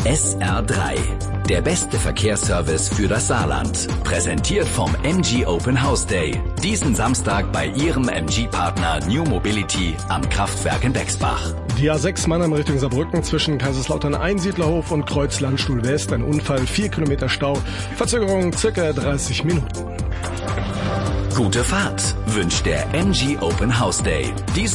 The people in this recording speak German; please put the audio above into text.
SR3, der beste Verkehrsservice für das Saarland. Präsentiert vom MG Open House Day. Diesen Samstag bei Ihrem MG-Partner New Mobility am Kraftwerk in Bexbach. Die A6 Mannheim Richtung Saarbrücken zwischen Kaiserslautern Einsiedlerhof und Kreuz Landstuhl West. Ein Unfall, 4 Kilometer Stau. Verzögerung circa 30 Minuten. Gute Fahrt wünscht der MG Open House Day.